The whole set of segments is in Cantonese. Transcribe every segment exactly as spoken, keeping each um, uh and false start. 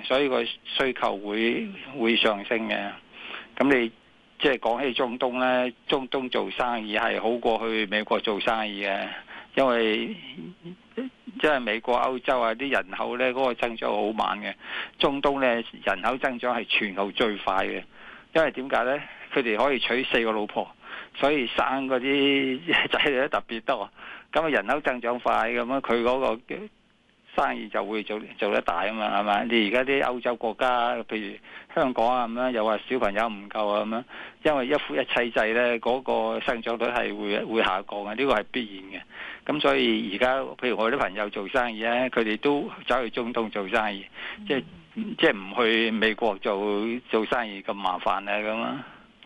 所以個需求會會上升嘅。咁你即係講起中東咧，中東做生意係好過去美國做生意嘅，因為即係美國、歐洲啊啲人口咧嗰個增長好慢嘅，中東咧人口增長係全球最快嘅。因為點解咧？佢哋可以娶四個老婆，所以生嗰啲仔女都特別多。咁啊人口增長快，咁啊佢嗰個生意就會做做得大啊嘛，係咪？你而家啲歐洲國家，譬如香港啊咁樣，又話小朋友唔夠啊咁樣，因為一夫一妻制咧，嗰個生長率係會會下降嘅，呢個係必然嘅。咁所以而家譬如我啲朋友做生意咧，佢哋都走去中東做生意，即係即係唔去美國做做生意咁麻煩啊咁啊。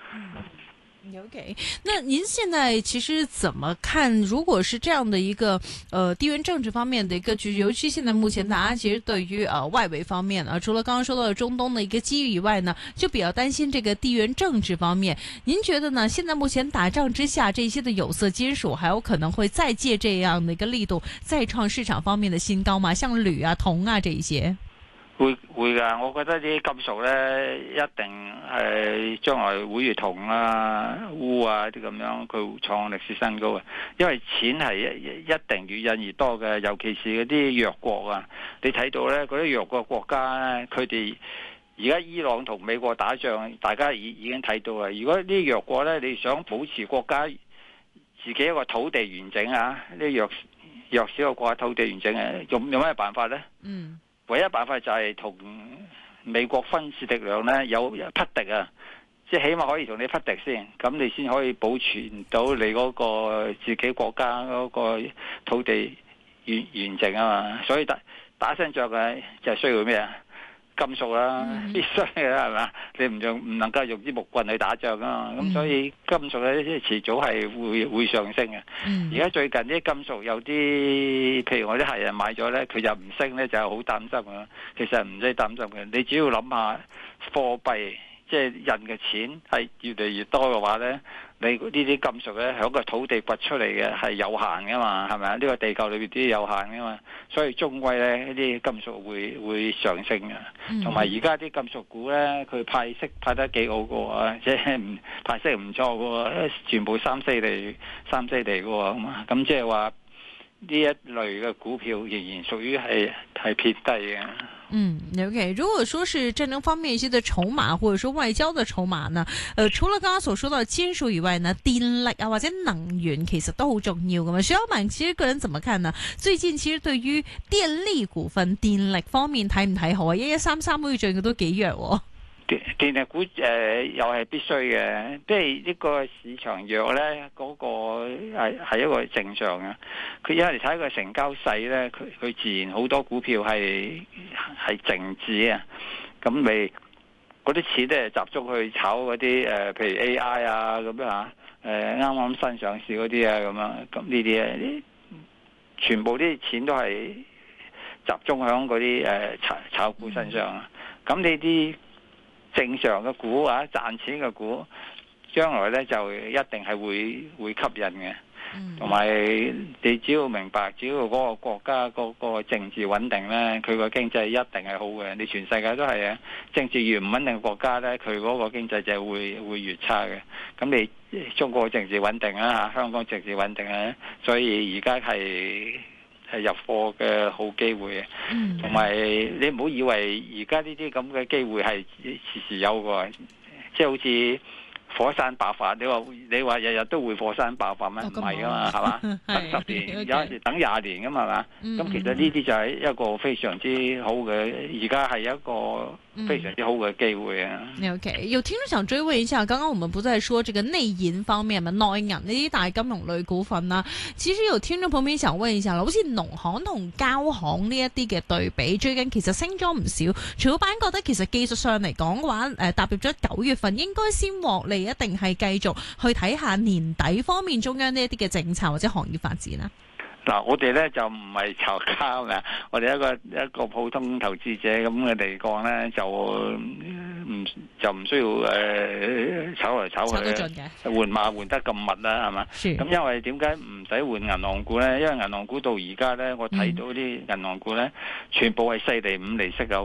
OK， 那您現在其實怎麼看？如果是這樣的一個，呃，地緣政治方面的一個局，尤其現在目前大家其實對於呃外圍方面啊，除了剛剛說到的中東的一個機遇以外呢，就比較擔心這個地緣政治方面。您覺得呢？現在目前打仗之下，這些的有色金屬還有可能會再借這樣的一個力度，再創市場方面的新高嗎？像鋁啊、銅啊這一些。 會會㗎，我覺得啲金屬咧一定係將來會如銅啊、鎢啊啲咁樣，佢會創歷史新高嘅。因為錢係一一定越印越多嘅，尤其是嗰啲弱國啊。你睇到咧，嗰啲弱國國家咧，佢哋而家伊朗同美國打仗，大家已已經睇到啦。如果啲弱國咧，你想保持國家自己一個土地完整啊，呢弱弱小嘅國家土地完整啊，用用咩辦法咧？嗯。唯一辦法就係同美國分子力量咧有匹敵啊，即係起碼可以同你匹敵先，咁你先可以保存到你嗰個自己國家嗰個土地完完整啊嘛。所以打打勝仗嘅就係需要咩啊？金屬啦，必須嘅啦，係嘛？你唔用唔能夠用支木棍去打仗啊嘛。咁所以金屬咧，即係遲早係會會上升嘅。而家最近啲金屬有啲，譬如我啲客人買咗咧，佢就唔升咧，就係好擔心啊。其實唔使擔心嘅，你只要諗下貨幣，即係印嘅錢係越嚟越多嘅話咧，你呢啲金屬咧喺個土地掘出嚟嘅係有限噶嘛，係咪啊？呢個地球裏邊啲有限噶嘛，所以終歸咧呢啲金屬會會上升嘅。同埋而家啲金屬股咧，佢派息派得幾好嘅喎，即係唔派息唔錯嘅喎，全部三四厘三四厘嘅喎，咁啊，咁即係話呢一類嘅股票仍然屬於係係偏低嘅。 嗯 ，OK。如果說是戰爭方面一些的籌碼，或者說外交的籌碼呢？呃，除了剛剛所說到的金屬以外呢，電力啊或者能源其實都好重要㗎嘛。徐老闆其實個人怎麼看呢？最近其實對於電力股份、電力方面睇唔睇好啊？一一三三好似最近都幾弱喎。 電電力股誒、呃、又係必須嘅，即係呢個市場弱咧，嗰、嗰個係係一個正常嘅。佢因為睇個成交細咧，佢佢自然好多股票係係靜止啊。咁咪嗰啲錢咧集中去炒嗰啲誒，譬如 A I 啊咁樣啊，誒啱啱新上市嗰啲啊咁樣，咁呢啲啊，全部啲錢都係集中喺嗰啲誒炒炒股身上啊。咁呢啲正常嘅股啊，賺錢嘅股，將來咧就一定係會會吸引嘅。同埋、嗯、你只要明白，只要嗰個國家嗰個政治穩定咧，佢個經濟一定係好嘅。你全世界都係啊，政治越唔穩定嘅國家咧，佢嗰個經濟就會會越差嘅。咁你中國政治穩定啊，香港政治穩定啊，所以而家係係入貨嘅好機會。同埋、嗯、你唔好以為而家呢啲咁嘅機會係時時有嘅，即係好似火山爆發，你話你話日日都會火山爆發咩？唔係噶嘛，係嘛？等十年，有陣時等廿年噶嘛，係嘛？咁其實呢啲就係一個非常之好嘅，而家係一個非常之好嘅機會啊。 嗯、OK， 有聽眾想追問一下，剛剛我們不在說這個內銀方面嘛，內銀呢啲大金融類股份啦，其實有聽眾旁邊想問一下，好似農行同交行呢一啲嘅對比，最近其實升咗唔少。徐老闆覺得其實技術上嚟講嘅話，誒、呃、踏入咗九月份應該先獲利，一定係繼續去睇下年底方面中央呢一啲嘅政策或者行業發展啦。 嗱，我哋咧就唔係炒家嘅，我哋一個一個普通投資者咁嘅嚟講咧，就唔就唔需要誒、呃、炒嚟炒去嘅，換馬換得咁密啦，係嘛？咁因為點解唔使換銀行股咧？因為銀行股到而家咧，我睇到啲銀行股咧，全部係四厘五厘息有嘅。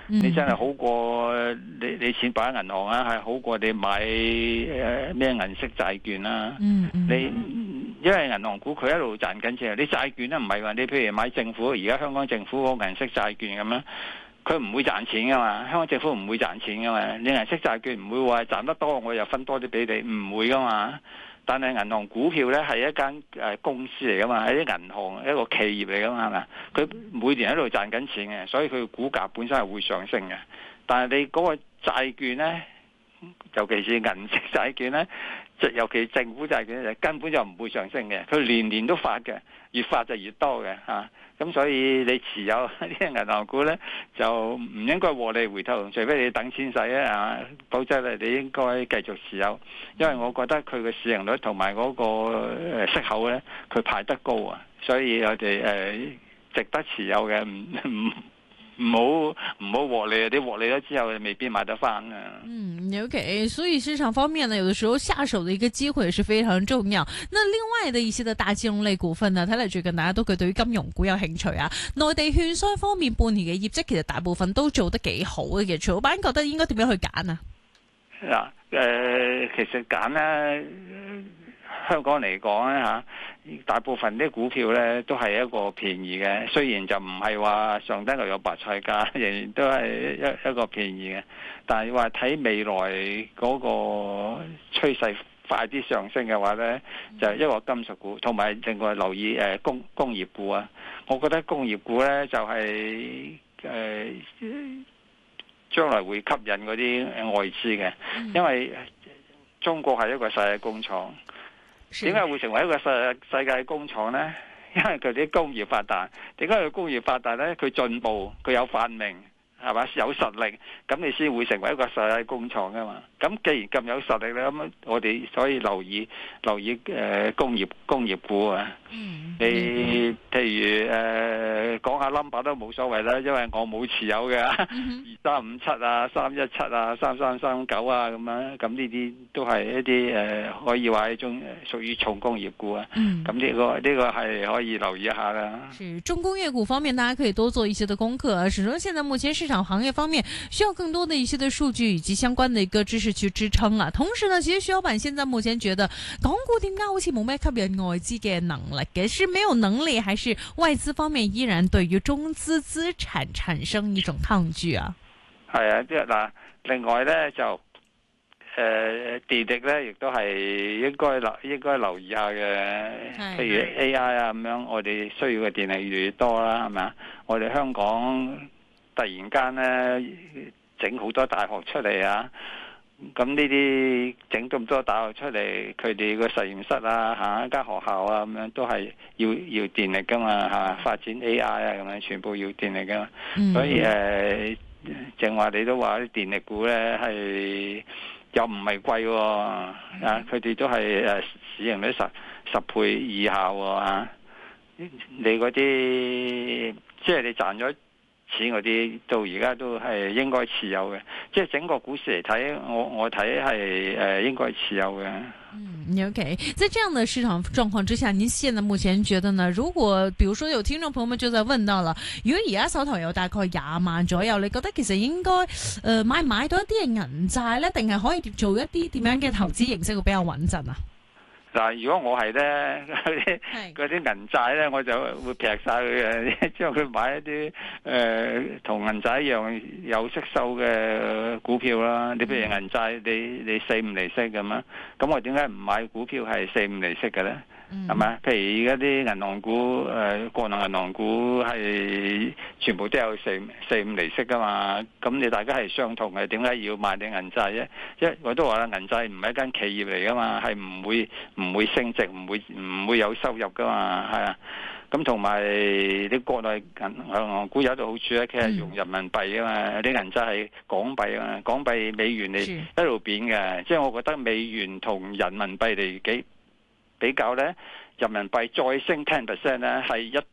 你真係好過你你錢擺喺銀行啊，係好過你買誒咩銀色債券啦。 嗯嗯、 你因為銀行股佢一路賺緊錢，你債券咧唔係話你譬如買政府而家香港政府嗰個銀色債券咁樣，佢唔會賺錢噶嘛，香港政府唔會賺錢噶嘛，你銀色債券唔會話賺得多我又分多啲俾你，唔會噶嘛。但係銀行股票咧係一間誒公司嚟噶嘛，係啲銀行一個企業嚟噶嘛，係咪？佢每年喺度賺緊錢嘅，所以佢嘅股價本身係會上升嘅。但係你嗰個債券咧，尤其是銀色債券咧，尤其政府債券就根本就唔會上升嘅，佢年年都發嘅，越發就越多嘅嚇。咁、啊、所以你持有啲銀行股咧，就唔應該獲利回吐，除非你等錢使啊，否則咧你應該繼續持有，因為我覺得佢嘅市盈率同埋嗰個息口咧，佢派得高啊，所以我哋誒、呃、值得持有嘅，唔唔。唔好唔好獲利，你獲利咗之後未必買得翻啊。 嗯 ，OK， 所以市場方面呢，有的時候下手的一個機會是非常重要。那另外的一些的大金融類股份呢，睇嚟最近大家都對於金融股有興趣啊。內地券商方面半年嘅業績其實大部分都做得幾好嘅，其實徐老闆覺得應該點樣去揀啊？ 嗱，誒，其實揀呢，香港嚟講咧嚇，大部分啲股票咧都係一個便宜嘅，雖然就唔係話上得又有白菜價，仍然都係一一個便宜嘅。但係話睇未來嗰個趨勢快啲上升嘅話咧，就係一個金屬股，同埋另外留意誒工工業股啊。我覺得工業股咧就係誒將來會吸引嗰啲外資嘅，因為中國係一個世界工廠。點解會成為一個世世界工廠呢？因為佢啲工業發達。點解佢工業發達呢？佢進步，佢有發明，係嘛？有實力，咁你先會成為一個世界工廠噶嘛。咁既然咁有實力咧，咁我哋所以留意留意誒、呃、工業工業股啊。嗯、你譬如誒講、呃、下 number 都冇所謂啦，因為我冇持有嘅，二三五七啊、三一七啊、三三三九啊咁樣，咁呢啲都係一啲誒、呃、可以話一種屬於重工業股啊。咁呢、嗯這個呢、這個係可以留意一下啦。 是重工業股方面，大家可以多做一些的功課。始終現在目前市場行業方面需要更多的一些的數據以及相關的一個知識去支撐啊。同時呢，其實徐老闆現在目前覺得港股點解好似冇咩吸引外資嘅能力嘅？是沒有能力，還是外資方面依然對於中資資產產生一種抗拒啊？ 係啊，即係嗱，另外咧就誒、呃、電力咧，亦都係應該留應該留意下嘅。譬如 A I 啊咁樣，我哋需要嘅電力越嚟越多啦，係咪啊？我哋香港突然間咧整好多大學出嚟啊！咁呢啲整咁多大學出嚟，佢哋個實驗室啊，嚇一間學校啊，咁樣都係要要電力噶嘛嚇，發展 A I 啊咁樣，全部要電力噶嘛。嗯、所以誒，正、呃、話你都話啲電力股咧係又唔係貴喎，啊佢哋都係誒市盈率十十倍以下喎、啊、你嗰啲即係你賺咗錢嗰啲到而家都係應該持有嘅，即係整個股市嚟睇，我我睇係誒應該持有嘅。 嗯 ，OK，在這樣的市場狀況之下，您現在目前覺得呢？如果，比如說有聽眾朋友們就在問到了，如果而家手頭有大概廿萬左右，你覺得其實應該誒、呃、買唔買到一啲嘅銀債咧，定係可以做一啲點樣嘅投資形式會比較穩陣啊？ 嗱，如果我係咧，嗰啲啲銀債咧，我就會劈晒佢嘅，將佢買一啲誒同銀債一樣有息收嘅股票啦。你譬如銀債，你你四五厘息咁啊，咁我點解唔買股票係四五厘息嘅咧？係咪、嗯？譬如而家啲銀行股，誒、呃，國內銀行股係全部都有四四五厘息噶嘛？咁你大家係相同嘅，點解要買啲銀債啫？因為我都話啦，銀債唔係一間企業嚟噶嘛，係唔會唔會升值，唔會唔會有收入噶嘛，係啊。咁同埋啲國內銀行股有一個好處咧，佢係用人民幣啊嘛，啲銀債係港幣啊嘛，港幣美元嚟一路貶嘅，即係我覺得美元同人民幣嚟幾比較咧，人民幣再升 ten percent 咧，係一啲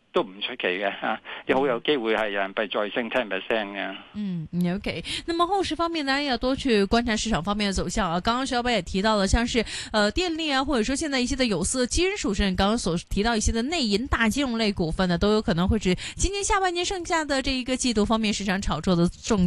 都唔出奇嘅嚇，有好有機會係人民幣再升 ten percent 嘅。 嗯，OK。那麼後市方面，大家要多去觀察市場方面的走向啊。剛剛徐老闆也提到了，像是呃電力啊，或者說現在一些的有色金屬，甚至剛剛所提到一些的內銀大金融類股份呢，都有可能會是今年下半年剩下的這一個季度方面市場炒作的重